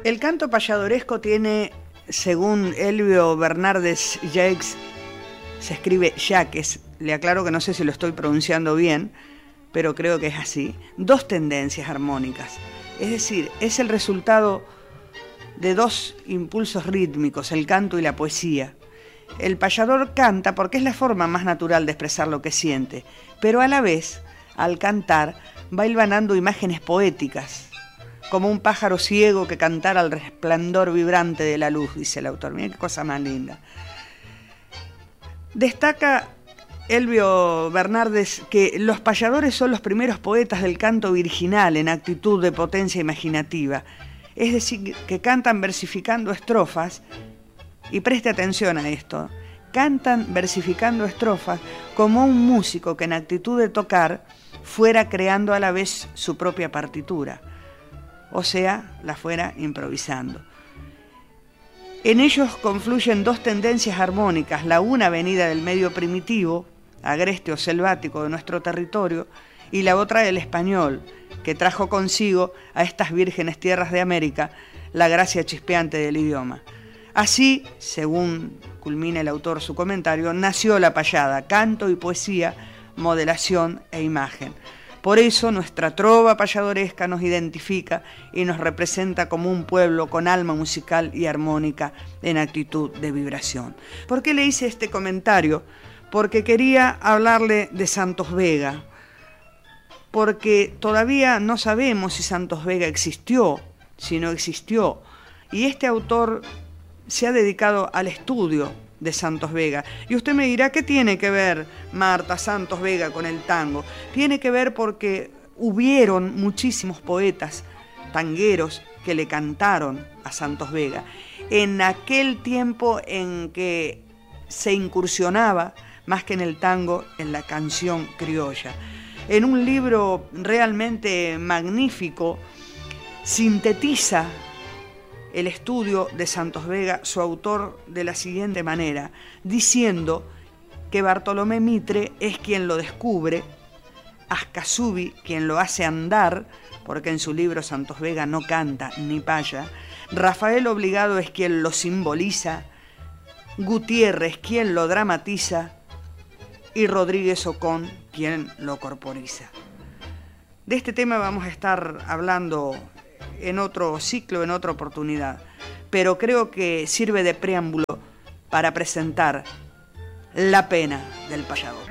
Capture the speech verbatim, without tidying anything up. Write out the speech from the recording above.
El canto payadoresco tiene, según Elvio Bernardes Jacques, se escribe Jacques, le aclaro que no sé si lo estoy pronunciando bien, pero creo que es así, dos tendencias armónicas. Es decir, es el resultado de dos impulsos rítmicos, el canto y la poesía. El payador canta porque es la forma más natural de expresar lo que siente, pero a la vez, al cantar, va hilvanando imágenes poéticas, como un pájaro ciego que cantara al resplandor vibrante de la luz, dice el autor. Mira qué cosa más linda. Destaca Elvio Bernardes que los payadores son los primeros poetas del canto virginal en actitud de potencia imaginativa, es decir, que cantan versificando estrofas, y preste atención a esto, cantan versificando estrofas como un músico que en actitud de tocar fuera creando a la vez su propia partitura, o sea, la fuera improvisando. En ellos confluyen dos tendencias armónicas, la una venida del medio primitivo, agreste o selvático de nuestro territorio, y la otra del español, que trajo consigo a estas vírgenes tierras de América la gracia chispeante del idioma. Así, según culmina el autor su comentario, nació la payada, canto y poesía, modelación e imagen. Por eso nuestra trova payadoresca nos identifica y nos representa como un pueblo con alma musical y armónica en actitud de vibración. ¿Por qué le hice este comentario? Porque quería hablarle de Santos Vega, porque todavía no sabemos si Santos Vega existió, si no existió, y este autor se ha dedicado al estudio de Santos Vega. Y usted me dirá, ¿qué tiene que ver, Marta, Santos Vega con el tango? Tiene que ver porque hubieron muchísimos poetas tangueros que le cantaron a Santos Vega. En aquel tiempo en que se incursionaba, más que en el tango, en la canción criolla. En un libro realmente magnífico, sintetiza el estudio de Santos Vega, su autor, de la siguiente manera, diciendo que Bartolomé Mitre es quien lo descubre, Ascasubi quien lo hace andar, porque en su libro Santos Vega no canta ni paya, Rafael Obligado es quien lo simboliza, Gutiérrez quien lo dramatiza y Rodríguez Ocón quien lo corporiza. De este tema vamos a estar hablando en otro ciclo, en otra oportunidad, pero creo que sirve de preámbulo para presentar la pena del payador.